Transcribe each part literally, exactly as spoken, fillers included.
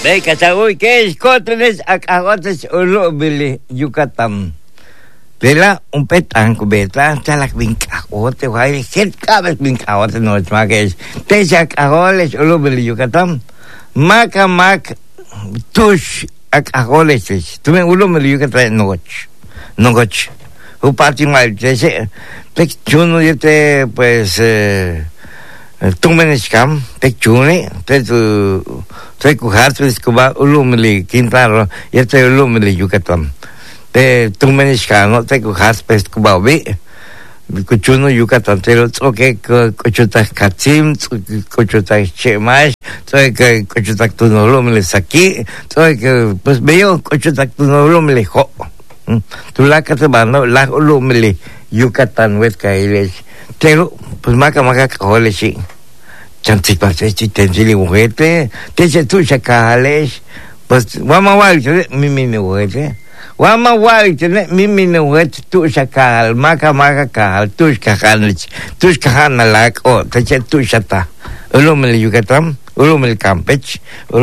Ve katagoy que escotres akagotes ulubili Yucatán. Vela un petán cubeta, talak vincagote, guay, set cabes vincagote no es más que es. Tesak agoles ulubili Yucatán. Maca mac tush akagoles. Tú me ulubili Yucatán noch. Noch. Un party mal, te te chuno yo te pues eh tú me nescam, te chune, te tu te cujar tu escoba ulumili Quintana, yo te ulumili Yucatán. Te tú me nescam, te cujar pues escoba vi. Cuchuno Yucatán, te lo toque cochutas katzim, cochutas chemash, soy que cochutas tu no ulumili aquí, soy que pues veo cochutas tu no ulumili jo. Tu la catabano, la ulumili Yucatán, huesca y pero pues maca maca cajoles sí. Chanticuates, chitensili juguete, te se tu chacales, pues vamos a ver, mi mini juguete. Vamos a ver, mi mini juguete, tu chacal, maca maca cal, tus cajanes, tus cajanas la, oh, te se tu chata. Ulumili Yucatán, ulumili Campeche,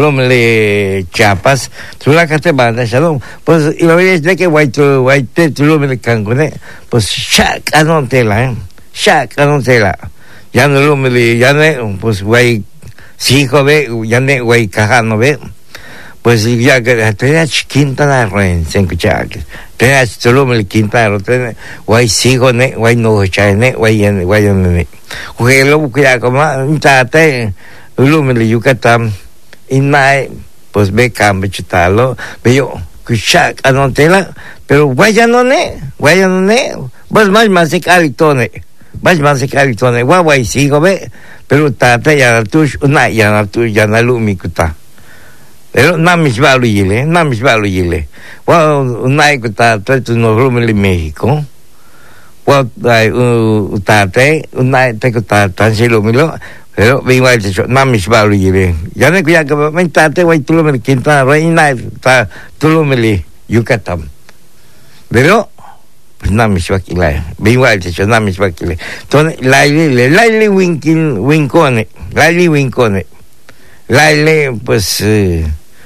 ulumili Chiapas, tu la catabana, shalom. Pues y lo ves de que guay tu guay te tu ulumili Cancún, pues shac anontela, eh. Shac anontela. Ya no lo me ya no pues güey sí joven ya no güey cajano ve pues ya que tenía Quintana Roo en Sencuchac tenía solo me Quintana Roo güey sí joven güey no chane güey güey no güey lo que ya como tate lo me Yucatán y nai pues ve Campeche talo veo que Shac anontela pero güey ya no ne güey ya no ne pues más más se calitone vas más se calitone guay sigo ve pero tata ya tush una ya tu ya na lumikuta pero na mis valuyile na mis valuyile wa una ikuta tu no rumeli México wa dai utate una te kuta tan silumilo pero vengo a decir na mis valuyile ya ne kuya que me tate guay tu lo me Quintana reina ta tu lo me Yucatán pero pues nada me va a vengo a decir nada me va a entonces Laile Laile Winkin Wincone Laile Wincone Laile pues eh,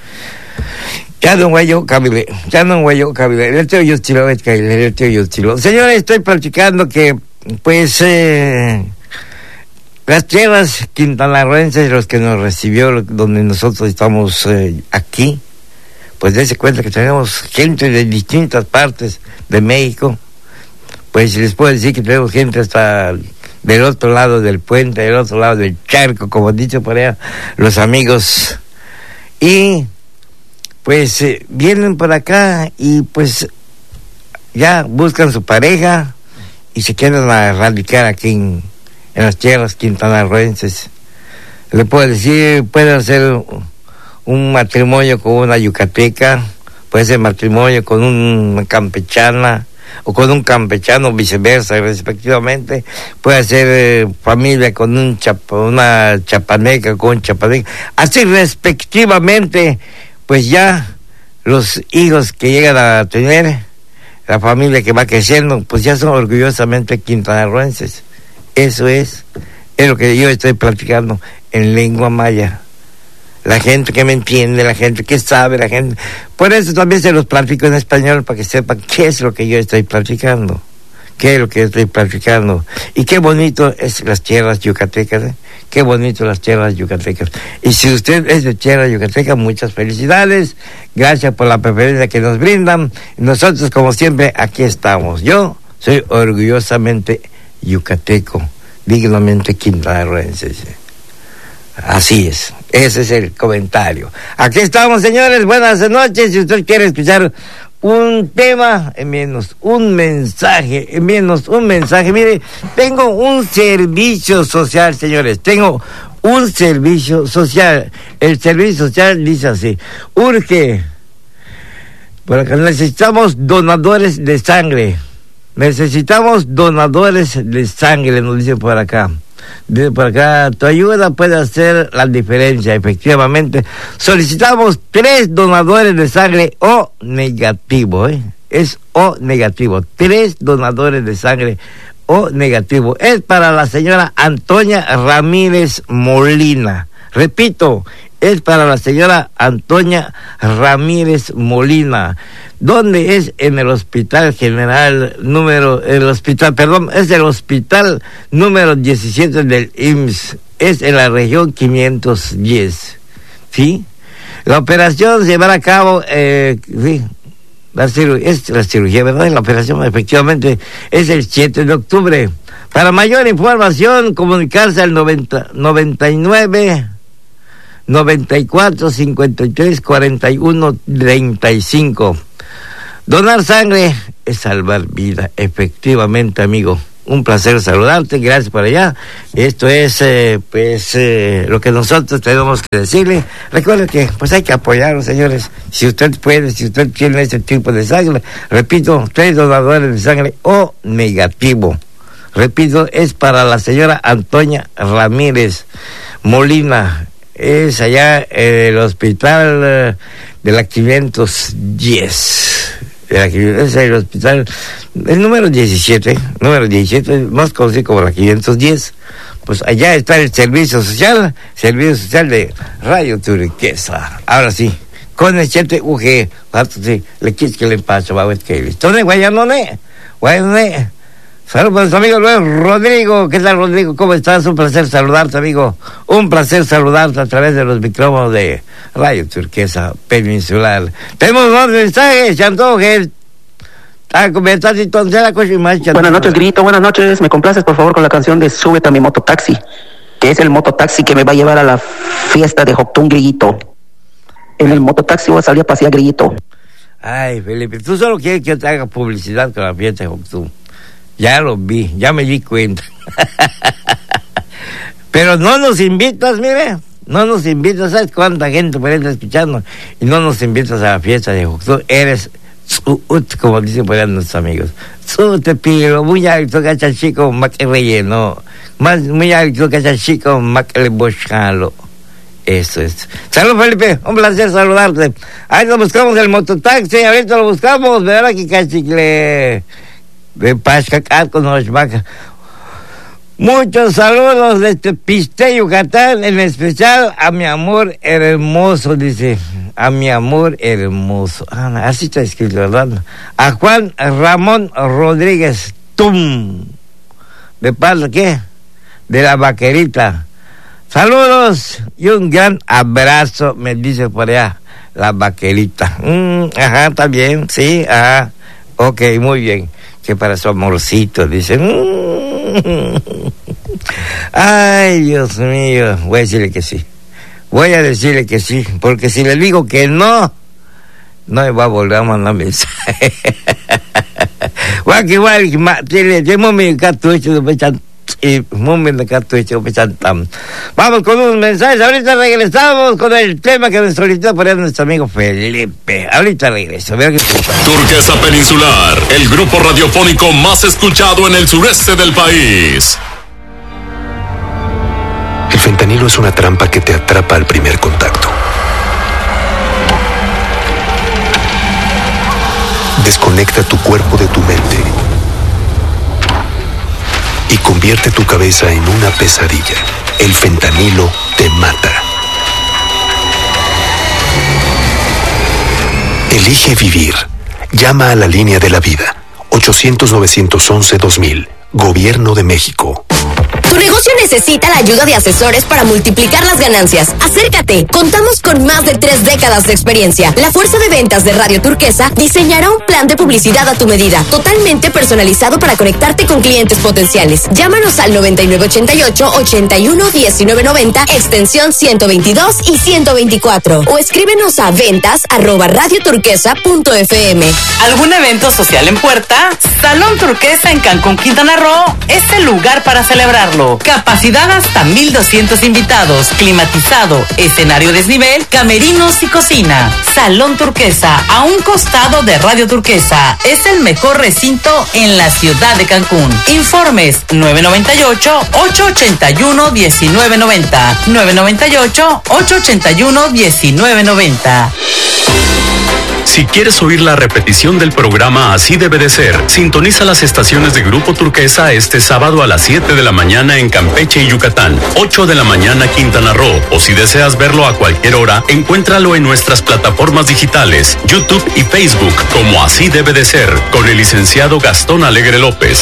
ya no voy yo cabile ya no voy yo cabile el teo yo tiro es que el teo yo tiro señores estoy platicando que pues eh, las tierras quintanarroenses los que nos recibió donde nosotros estamos eh, aquí pues dése cuenta que tenemos gente de distintas partes de México, pues les puedo decir que tenemos gente hasta del otro lado del puente, del otro lado del charco, como han dicho por allá los amigos, y pues eh, vienen por acá y pues ya buscan su pareja y se quedan a radicar aquí en, en las tierras quintanarroenses. Le puedo decir, pueden hacer un matrimonio con una yucateca, puede ser matrimonio con una campechana o con un campechano, viceversa, respectivamente, puede ser eh, familia con un chapa, una chapaneca, con un chapaneca, así respectivamente, pues ya los hijos que llegan a tener, la familia que va creciendo, pues ya son orgullosamente quintanarroenses. Eso es, es lo que yo estoy platicando en lengua maya. La gente que me entiende, la gente que sabe, la gente... Por eso también se los platico en español, para que sepan qué es lo que yo estoy platicando. Qué es lo que yo estoy platicando. Y qué bonito es las tierras yucatecas, ¿eh? Qué bonito las tierras yucatecas. Y si usted es de tierra yucateca, muchas felicidades. Gracias por la preferencia que nos brindan. Nosotros, como siempre, aquí estamos. Yo soy orgullosamente yucateco, dignamente quintanarroense. Así es, ese es el comentario. Aquí estamos, señores, buenas noches. Si usted quiere escuchar un tema, envíenos un mensaje, envíenos un mensaje. Mire, tengo un servicio social, señores, tengo un servicio social. El servicio social dice así: urge, por acá necesitamos donadores de sangre. Necesitamos donadores de sangre, nos dice por acá. De por acá, tu ayuda puede hacer la diferencia, efectivamente. Solicitamos tres donadores de sangre O negativo, ¿eh? Es O negativo, tres donadores de sangre O negativo. Es para la señora Antonia Ramírez Molina. Repito, es para la señora Antonia Ramírez Molina. ¿Dónde es? En el Hospital General número, el hospital, perdón, es el hospital número diecisiete del I M S S. Es en la región quinientos diez. ¿Sí? La operación se llevará a cabo, eh, sí, la cirugía, es la cirugía, ¿verdad? La operación efectivamente es el siete de octubre. Para mayor información, comunicarse al noventa, noventa y nueve, noventa y cuatro, cincuenta y tres, cuarenta y uno, treinta y cinco. Donar sangre es salvar vida, efectivamente, amigo. Un placer saludarte, gracias por allá. Esto es, eh, pues, eh, lo que nosotros tenemos que decirle. Recuerden que, pues, hay que apoyarlos, señores. Si usted puede, si usted tiene este tipo de sangre, repito, tres donadores de sangre O negativo. Repito, es para la señora Antonia Ramírez Molina. Es allá en el hospital eh, de la quinientos diez. Es el hospital, el número diecisiete, número diecisiete, más conocido como la quinientos diez. Pues allá está el servicio social, servicio social de Radio Turquesa. Ahora sí, con el siete U G, le quieres que le pase, va a ver que listo. ¿Dónde guayanone? Guayanone. Saludos a nuestro amigo Luis Rodrigo. ¿Qué tal, Rodrigo? ¿Cómo estás? Un placer saludarte, amigo. Un placer saludarte a través de los micrófonos de Radio Turquesa Peninsular. Tenemos más mensajes, Chanto, que Buenas noches, Grito, buenas noches. ¿Me complaces, por favor, con la canción de Súbete a mi mototaxi? Que es el mototaxi que me va a llevar a la fiesta de Joctún, Grillito. En el mototaxi voy a salir a pasear, Grillito. Ay, Felipe, tú solo quieres que yo te haga publicidad con la fiesta de Joctún. Ya lo vi, ya me di cuenta. Pero no nos invitas, mire, no nos invitas. ¿Sabes cuánta gente puede estar escuchando? Y no nos invitas a la fiesta de Joctún. Eres, como dicen por ahí nuestros amigos, su te pido, muy alto, cachachico, más que relleno, más, muy alto, cachachico, más que le bochalo. Eso es. Salud, Felipe, un placer saludarte. Ahí lo buscamos el mototaxi, ahorita lo buscamos, ¿verdad? Que cachicle de Pascacat con los vacas. Muchos saludos desde Piste, Yucatán, en especial a mi amor hermoso, dice, a mi amor hermoso. Ah, así está escrito, ¿verdad? A Juan Ramón Rodríguez Tum, de parte, ¿qué? De la Vaquerita. Saludos y un gran abrazo, me dice por allá la Vaquerita. Mm, ajá, está bien, sí, ajá. Ok, muy bien. Que para su amorcito, dice. Mm. Ay, Dios mío. Voy a decirle que sí. Voy a decirle que sí. Porque si le digo que no, no me va a volver a mandar mensaje. Vamos con unos mensajes. Ahorita regresamos con el tema que nos solicitó por ahí nuestro amigo Felipe. Ahorita regreso. Turquesa Peninsular, el grupo radiofónico más escuchado en el sureste del país. El fentanilo es una trampa que te atrapa al primer contacto. Desconecta tu cuerpo de tu mente y convierte tu cabeza en una pesadilla. El fentanilo te mata. Elige vivir. Llama a la línea de la vida. ochocientos, novecientos once, dos mil. Gobierno de México. Tu negocio necesita la ayuda de asesores para multiplicar las ganancias. Acércate. Contamos con más de tres décadas de experiencia. La fuerza de ventas de Radio Turquesa diseñará un plan de publicidad a tu medida, totalmente personalizado para conectarte con clientes potenciales. Llámanos al noventa y nueve ochenta y ocho, ochenta y uno, diecinueve noventa, extensión ciento veintidós y ciento veinticuatro. O escríbenos a ventas arroba radioturquesa punto f m. ¿Algún evento social en puerta? Salón Turquesa en Cancún, Quintana Roo es el lugar para celebrarlo. Capacidad hasta mil doscientos invitados, climatizado, escenario desnivel, camerinos y cocina. Salón Turquesa, a un costado de Radio Turquesa, es el mejor recinto en la ciudad de Cancún. Informes nueve noventa y ocho, ocho ochenta y uno, diecinueve noventa, nueve noventa y ocho, ocho ochenta y uno, diecinueve noventa. Si quieres oír la repetición del programa Así Debe de Ser, sintoniza las estaciones de Grupo Turquesa este sábado a las siete de la mañana en Campeche y Yucatán, ocho de la mañana Quintana Roo, o si deseas verlo a cualquier hora, encuéntralo en nuestras plataformas digitales, YouTube y Facebook, como Así Debe de Ser, con el licenciado Gastón Alegre López.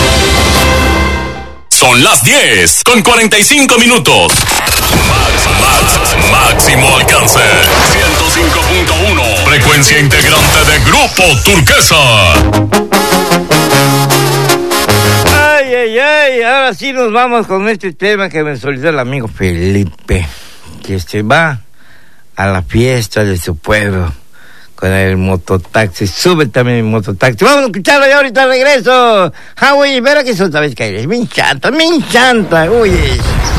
Son las diez con cuarenta y cinco minutos. Max, max, máximo alcance. ciento cinco punto uno. Frecuencia integrante de Grupo Turquesa. Ay, ay, ay. Ahora sí nos vamos con este tema que me solicitó el amigo Felipe, que se va a la fiesta de su pueblo con el mototaxi. Sube también el mototaxi. Vamos a escucharlo y ahorita regreso. Ah, oye, verá que eso sabes que eres. Me encanta, me encanta. Oye.